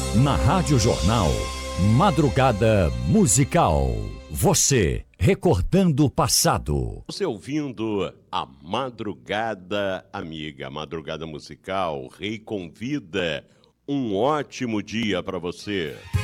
Na Rádio Jornal, Madrugada Musical. Você recordando o passado. Você ouvindo a Madrugada Amiga, a Madrugada Musical. Rei convida. Um ótimo dia para você.